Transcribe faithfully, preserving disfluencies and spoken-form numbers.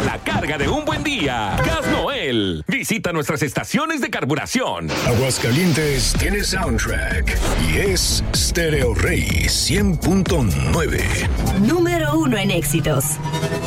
la carga de un buen día. Gas Noel. Visita nuestras estaciones de carburación. Aguascalientes tiene soundtrack y es Stereo Rey cien punto nueve. Número uno en éxitos.